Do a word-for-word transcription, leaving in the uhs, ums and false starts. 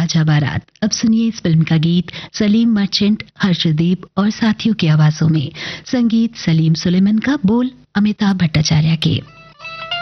राजा बारात। अब सुनिए इस फिल्म का गीत सलीम मर्चेंट, हर्षदीप और साथियों की आवाजों में। संगीत सलीम सुलेमान का, बोल अमिताभ भट्टाचार्य के।